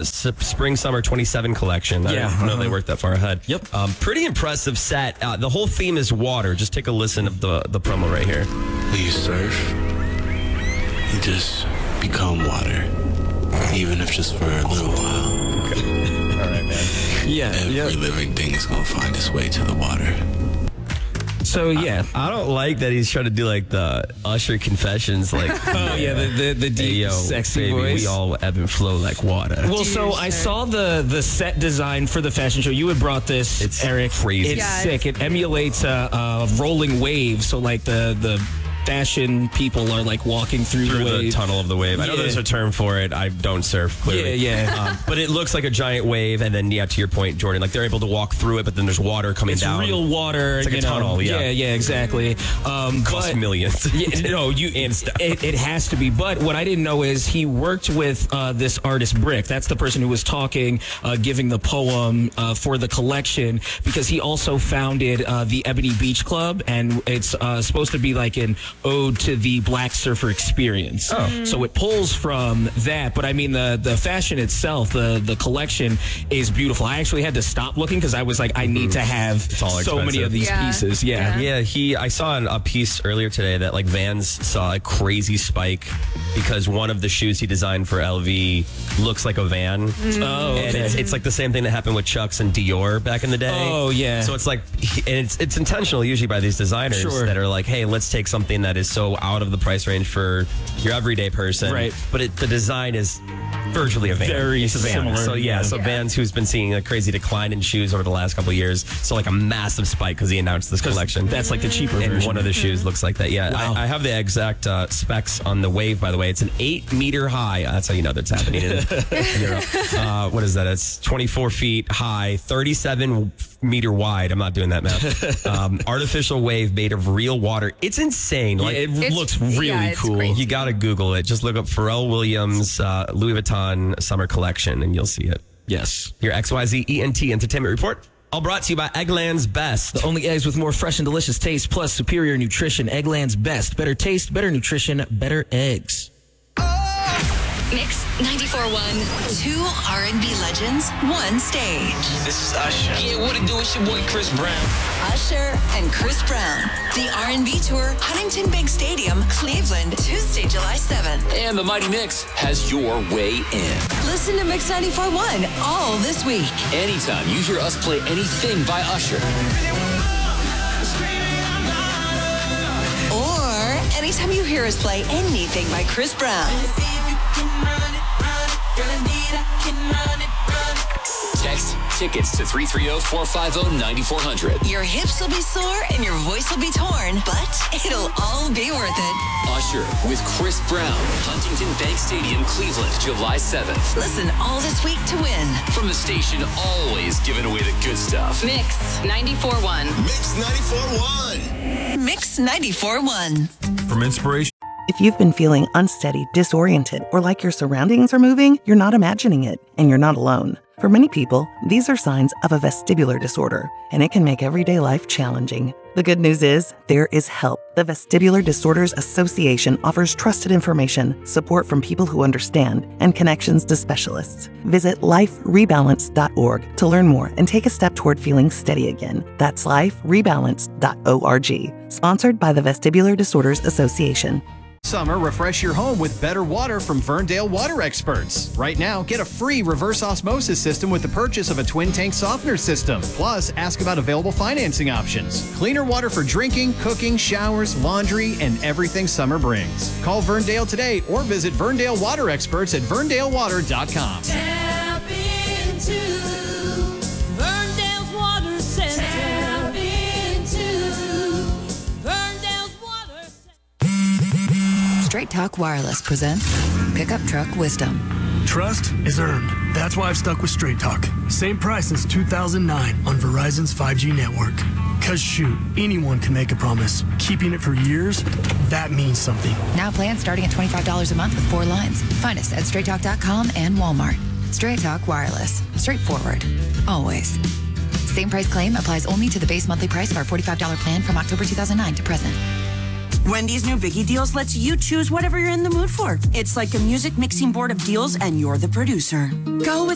Spring Summer 27 collection. I didn't know they worked that far ahead. Yep. Pretty impressive set. The whole theme is water. Just take a listen of the promo right here. When you surf, you just become water, even if just for a little while. Okay. All right, man. Yeah. Every living thing is going to find its way to the water. So, yeah. I don't like that he's trying to do like the Usher confessions. Like, the deep, sexy baby, voice. we all ebb and flow like water. Well, so I saw the set design for the fashion show. You had brought this, It's Eric. crazy. It's sick. It emulates a rolling wave. So, like, the fashion people are, like, walking through the the wave. tunnel of the wave. I know there's a term for it. I don't surf, clearly. Yeah. But it looks like a giant wave, and then, to your point, Jordan, like they're able to walk through it, but then there's water coming It's down. real water. It's like a tunnel, Yeah, exactly. Costs millions. And stuff. It has to be. But what I didn't know is he worked with this artist, Brick. That's the person who was talking, giving the poem for the collection, because he also founded the Ebony Beach Club, and it's supposed to be like an ode to the black surfer experience. So it pulls from that. But I mean, the fashion itself, the collection is beautiful. I actually had to stop looking because I was like, I need to have so many of these pieces. Yeah. I saw a piece earlier today that like Vans saw a crazy spike because one of the shoes he designed for LV looks like a van. And it's like the same thing that happened with Chucks and Dior back in the day. Oh, yeah. So it's like, and it's intentional usually by these designers that are like, hey, let's take something that is so out of the price range for your everyday person. Right. But the design is virtually a van. Very similar. So Vans, who's been seeing a crazy decline in shoes over the last couple of years, so like a massive spike because he announced this collection. That's like the cheaper and version. One of the shoes looks like that. Yeah, Wow. I have the exact specs on the Wave, by the way. It's an 8-meter high. That's how you know that's happening in Europe. What is that? It's 24 feet high, 37-meter wide. I'm not doing that math. Artificial wave made of real water. It's insane. Like it looks really cool. You got to Google it. Just look up Pharrell Williams Louis Vuitton summer collection, and you'll see it. Yes. Your XYZ ENT Entertainment Report. All brought to you by Eggland's Best. The only eggs with more fresh and delicious taste, plus superior nutrition. Eggland's Best. Better taste, better nutrition, better eggs. Mix 94.1. Two R&B legends, one stage. This is Usher. Yeah, what it do? It's your boy Chris Brown. Usher and Chris Brown. The R&B tour, Huntington Bank Stadium, Cleveland, Tuesday, July 7th. And the Mighty Mix has your way in. Listen to Mix 94.1 all this week. Anytime you hear us play anything by Usher. Or anytime you hear us play anything by Chris Brown. Text tickets to 330-450-9400. Your hips will be sore and your voice will be torn, but it'll all be worth it. Usher with Chris Brown, Huntington Bank Stadium, Cleveland, July 7th. Listen all this week to win. From the station, always giving away the good stuff. Mix 94.1. Mix 94.1. Mix 94.1. From inspiration. If you've been feeling unsteady, disoriented, or like your surroundings are moving, you're not imagining it, and you're not alone. For many people, these are signs of a vestibular disorder, and it can make everyday life challenging. The good news is, there is help. The Vestibular Disorders Association offers trusted information, support from people who understand, and connections to specialists. Visit liferebalance.org to learn more and take a step toward feeling steady again. That's liferebalance.org. Sponsored by the Vestibular Disorders Association. Summer, refresh your home with better water from Ferndale Water Experts. Right now, get a free reverse osmosis system with the purchase of a twin tank softener system. Plus, ask about available financing options. Cleaner water for drinking, cooking, showers, laundry, and everything summer brings. Call Ferndale today or visit Ferndale Water Experts at ferndalewater.com. Tap into Ferndale's Water Center. Tap into Ferndale's Water Center. Straight Talk Wireless presents Pickup Truck Wisdom. Trust is earned. That's why I've stuck with Straight Talk. Same price since 2009 on Verizon's 5G network. Cause shoot, anyone can make a promise. Keeping it for years, that means something. Now plans starting at $25 a month with 4 lines. Find us at straighttalk.com and Walmart. Straight Talk Wireless. Straightforward. Always. Same price claim applies only to the base monthly price of our $45 plan from October 2009 to present. Wendy's new Biggie Deals lets you choose whatever you're in the mood for. It's like a music mixing board of deals, and you're the producer. Go with